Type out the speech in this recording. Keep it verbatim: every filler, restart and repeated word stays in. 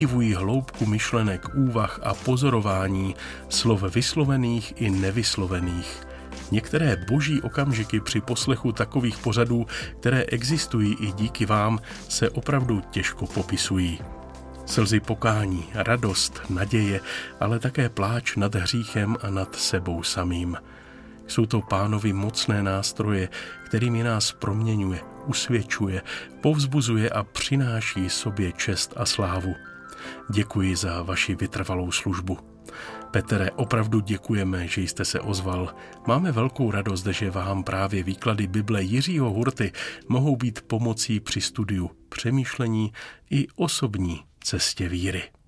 Divují hloubku myšlenek, úvah a pozorování, slov vyslovených i nevyslovených. Některé boží okamžiky při poslechu takových pořadů, které existují i díky vám, se opravdu těžko popisují. Slzy pokání, radost, naděje, ale také pláč nad hříchem a nad sebou samým. Jsou to Pánovi mocné nástroje, kterými nás proměňuje, usvědčuje, povzbuzuje a přináší sobě čest a slávu. Děkuji za vaši vytrvalou službu. Petere, opravdu děkujeme, že jste se ozval. Máme velkou radost, že vám právě výklady Bible Jiřího Hurty mohou být pomocí při studiu, přemýšlení i osobní cestě víry.